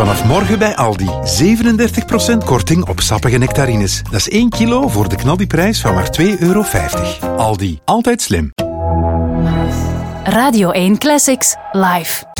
Vanaf morgen bij Aldi. 37% korting op sappige nectarines. Dat is 1 kilo voor de knaldiprijs van maar €2,50. Aldi. Altijd slim. Radio 1 Classics live.